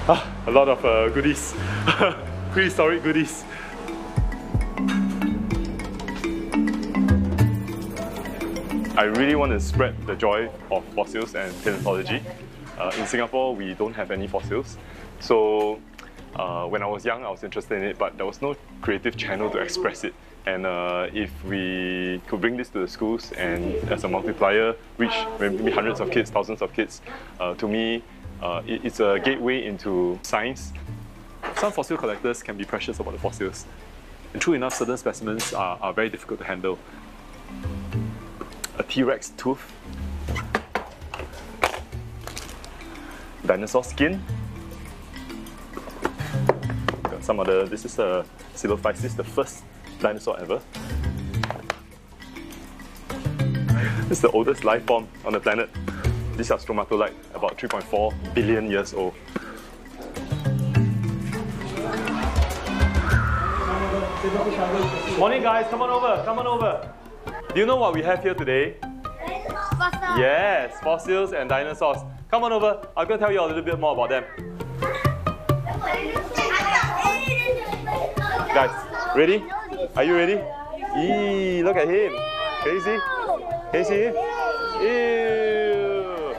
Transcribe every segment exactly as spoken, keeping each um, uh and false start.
Ah, a lot of uh, goodies, prehistoric goodies. I really want to spread the joy of fossils and paleontology. Uh, in Singapore, we don't have any fossils. So uh, when I was young, I was interested in it, but there was no creative channel to express it. And uh, if we could bring this to the schools and as a multiplier, reach maybe hundreds of kids, thousands of kids, uh, to me, uh, it, it's a gateway into science. Some fossil collectors can be precious about the fossils. And true enough, certain specimens are, are very difficult to handle. A T-Rex tooth, dinosaur skin, got some other, this is a Silophysis, the first dinosaur ever. This is the oldest life form on the planet. These are stromatolite, about three point four billion years old. Morning guys, come on over, come on over. Do you know what we have here today? Fossils. Yes, fossils and dinosaurs. Come on over, I'm going to tell you a little bit more about them. Guys, ready? Are you ready? Eee, look at him. Can you see? Can you see him? Ew.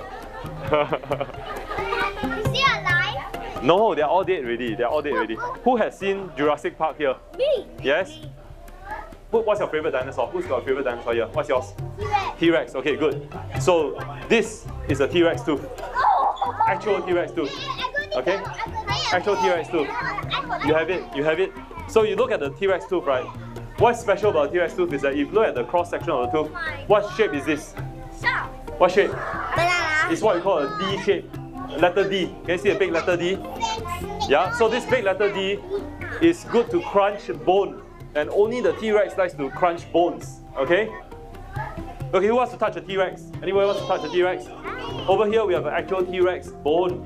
Is he alive? No, they're all dead already. They're all dead already. Who has seen Jurassic Park here? Me. Yes? Who- What's your favorite dinosaur? Who's got a favorite dinosaur here? What's yours? T-Rex. T-Rex. Okay, good. So this is a T-Rex tooth. Actual T-Rex tooth. Okay? Actual T-Rex tooth. You have it. You have it. So you look at the T-Rex tooth, right? What's special about the T-Rex tooth is that if you look at the cross section of the tooth, what shape is this? Shark. What shape? Banana. It's what we call a D shape. Letter D. Can you see a big letter D? Yeah. So this big letter D is good to crunch bone, and only the T-Rex likes to crunch bones. Okay. Okay. Who wants to touch a T-Rex? Anybody wants to touch a T-Rex? Over here we have an actual T-Rex bone.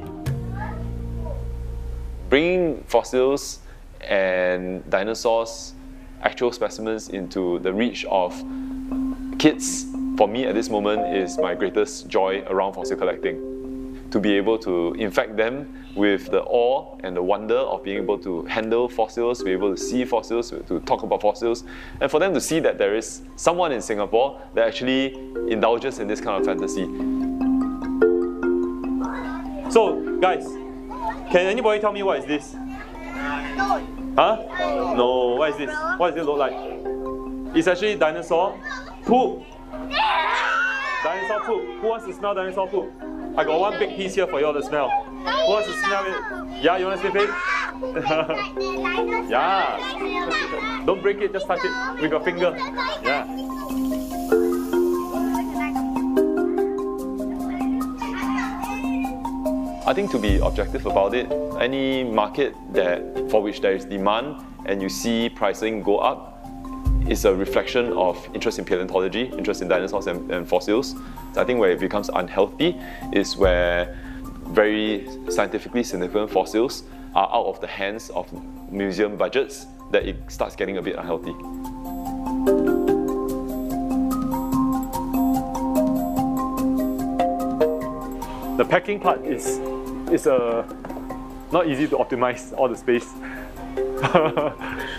Bringing fossils and dinosaurs, actual specimens, into the reach of kids, for me at this moment, is my greatest joy around fossil collecting. To be able to infect them with the awe and the wonder of being able to handle fossils, be able to see fossils, to talk about fossils, and for them to see that there is someone in Singapore that actually indulges in this kind of fantasy. So, guys, can anybody tell me what is this? Huh? No, what is this? What does it look like? It's actually dinosaur poop. Dinosaur poop. Who wants to smell dinosaur poop? I got one big piece here for you all to smell. Who wants to smell it? Yeah, you want to sniff it? Yeah. Don't break it, just touch it with your finger. Yeah. I think to be objective about it, any market that for which there is demand and you see pricing go up is a reflection of interest in paleontology, interest in dinosaurs and, and fossils. So I think where it becomes unhealthy is where very scientifically significant fossils are out of the hands of museum budgets, that it starts getting a bit unhealthy. The packing part is is uh, not easy to optimize all the space.